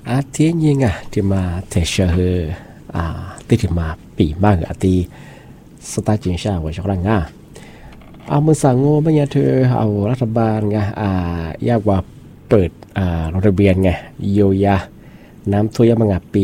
ที่ยิงที่มาเทเชอร์ที่มาปีมากที่สตาร์จิงชาไว้ช่วงเอามือสั่งโง่ไม่ยาเธอเอารัฐบาลยากกว่าเปิดโรงเรียนเยียวยาน้ำท่วมมาปี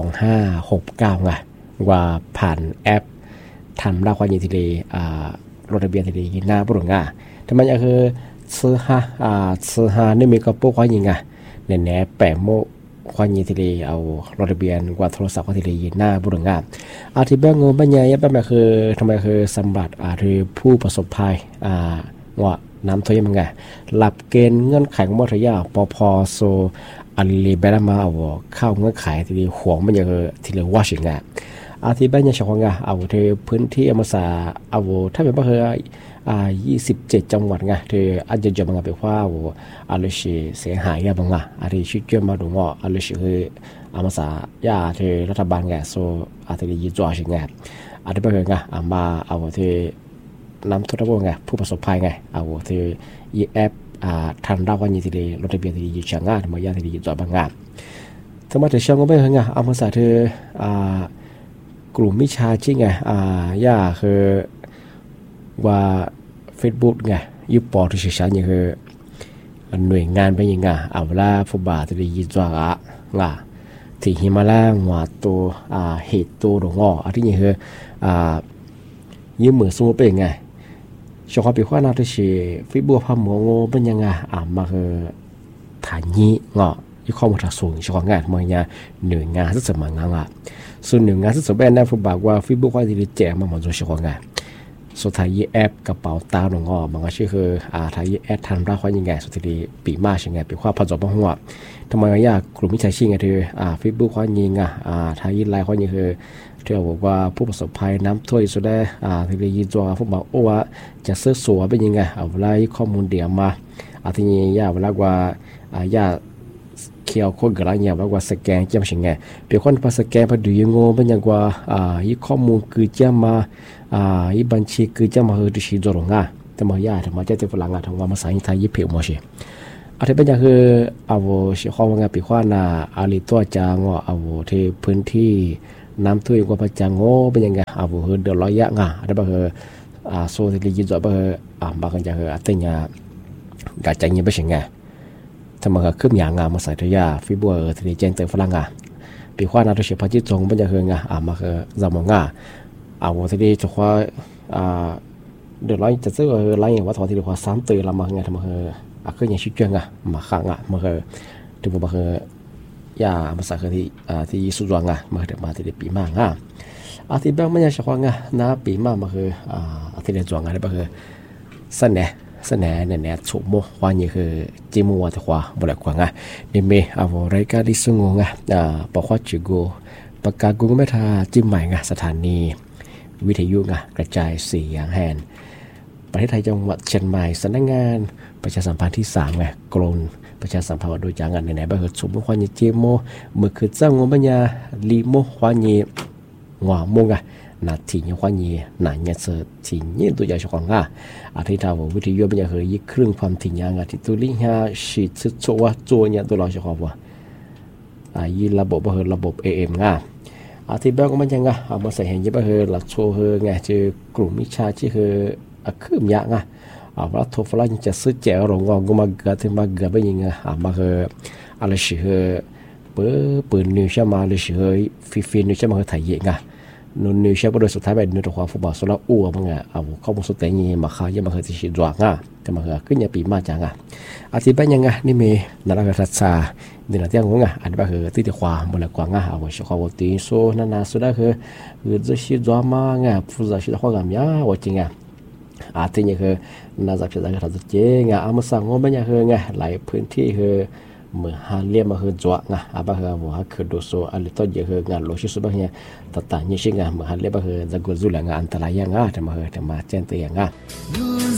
2569ว่าผ่านแอปทำราคายินทีเลยโรงเรียนทีเลยหน้าบุรุษทำไมคือซื้อหานี่มีกระปุกความยิงเนี่ยแปะโมความยินทีเลยเอาโรงเรียนกว่าโทรศัพท์ความทีเลยหน้าบุรุษที่แบงงูบัญญัติแบบคือทำไมคือสำหรับคือผู้ประสบภัยว่าน้ำท่วมมันหลับเกณฑ์เงื่อนไขของมัธยาปพโซอันลีเบลมาเอาเข้าเงื่อนไขทีเดียวห่วงมันยังทีเดียวว่าสิ่งที่บ้านยังชาวเอาที่พื้นที่อเมซาเอาถ้าเป็นว่าคือ27จังหวัดเธออาจจะมันเป็นว่าอะไรเสียหายบางอะไรชิดเกี่ยวมาดูว่าอะไรคืออเมซายาที่รัฐบาลโซอาที่ยืดจ่อสิ่งอะไรบ้างมาเอาที่น้ำท่วมผู้ประสบภัยเอาที่แอปทันดาววันยี่ทีเดียวรถทะเบียนที่ยืดช่างทำไมยาที่ยืดจ่อบางถ้ามาถึงช่างก็ไม่เอาภาษาเธอกลุ่มมิชาชิยาคือว่า Facebook ยุบปอที่สื่อสารคือหน่วยงานเป็นยังเอาละผู้บาดที่ยืดจ่อที่หิมาลัยว่าตัวเหตุตัวหลงที่นี่คือยืมมือสู้เป็นยังชาวปีข้านาที่ชื่อฟิบัวพามงเป็นยังมาคือฐานนี้ยี่ข้อมูลสูงชาวงานมันหน่วยงานที่สมังส่วนหน่วยงานที่สมัยนั้นผมบอกว่าฟิบัวที่แจกมาหมดตัวชาวงานสุดท้ายแอปกระเป๋าตาหลงมันก็ชื่อคือท้ายแอปทันรักว่ายังไงสุดท้ายปีมาใช่ไงปีข้าพันจบหัวทำไมกลุ่มมิจฉาชีพที่ฟิบัวว่ายิงท้ายไลน์ว่ายังคือที่บอกว่าผู้ประสบภัยน้ำท่วมสุดได้ที่ได้ยินตัวผมบอกว่าจะซื้อสัวเป็นยังไงเอาเวลาข้อมูลเดียวมาที่นี่เวลาว่าเขียวโคตรกระไรเวลาว่าสแกนจำสิ่งไงเพียงคนพอสแกนพอดูยังงงเป็นยังว่าข้อมูลคือจะมาบัญชีคือจะมาเฮดิชิโดรงแต่มาทำมาจะที่ฝรั่งทำว่ามาสายไทยญี่ปุ่นมาใช่ที่เป็นยังคือเอาสิ่งข้อมูลปีข้าอาลีตัวจางเอาที่พื้นที่น้ำท่วมกว่าประจังโง่เป็นยังไงเดือดร้อยอะไรบ้างโซที่ยืดจ่อบางอย่างอัตยากาจังยังไม่ใช่ไงทำไมขึ้นอย่างมาใส่ทยาฟิบัวที่เจนเตอร์ฝรั่งปีข้านาตัวเฉพาะที่ตรงเป็นยังไงมาคือจำงที่จะว่าเดือดร้อนจะซื้ออะไรอย่างว่าทอที่เรียกว่า3 ตื่นละมาไงทำไมคืออย่างชิดเจงมาขังมาคือถึงมาคือยาภาษาที่สุดว่มาเดี๋ยวมาที่เด็กปีมากที่แบงค์ไม่ใช่เฉพาะน้าปีมากมาคือที่เด็กจวงได้ก็คือเสน่ห์เนี่ยฉุกโมว่านี่คือจิมัวที่ว่าบริกว่านี่เมย์รายการที่สงงปกว่าจิโกประกาศกูไม่ท่าจิ้มใหม่สถานีวิทยุกระจายเสียงแฮนประเทศไทยจังหวัดเชียงใหม่สำนักงานประชาสัมพันธ์ที่3กรมประชาสัมพันธ์โดยจางานไหนบ้างสมมติว่านี่เจโมเมื่อคือเจ้างงปัญญาลีโมว่านี่หัวโมนาทีนี้ว่านี่นายเนี่ยทีนี้ตัวใหญ่ชกที่ทำวิทยุปัญญาเคยยิ่งครึ่งความถี่ที่ตัวลิงฮะชีดสุดว่าตัวเนี่ยตัวเราชกว่ายี่ระบบ AM ที่แบงก็มันยังเอามาใส่เห็นยี่บ้าหลักโชว์เจอกลุ่มมิชาที่คืบยากว่าโทรฝรั่งจะซื้อแจวหลงก็มาเกิดที่มาเกิดไปยังมาอะไรสิปืนนิวใช่ไหมอะไรสิฟินิวใช่ไหมถ่ายเยอะนู่นนิวใช่ไหมโดยสุดท้ายเป็นนิวตัวความฟุตบอลสุดละอ้วมั้งข้อมูลสุดแต่ยังมาเขายังมาที่สิดวงแต่มาขึ้นยังปีมาจังที่แบงยังนี่มีนาฬิกาทัศน์นี่นะที่งงอันนี้ก็คือที่ที่ความบริกว่าชอบว่าตีโซนั่นสุดท้ายคือจะสิดวงมาผู้จะสิดความงามว่าจริงที่นี่คือน่าจะพิจารณาตัวเจอามาสั่งว่าไม่ยังหลายพื้นที่เมื่อหาเลี้ยมาจั่วบางว่าคือดูโซอะไรต้นเยอะโลชิสุบางอย่างต่างๆนี่ใช่เมื่อหาเลี้ยมาจะกุศลอันตรายแต่มาเจนตัว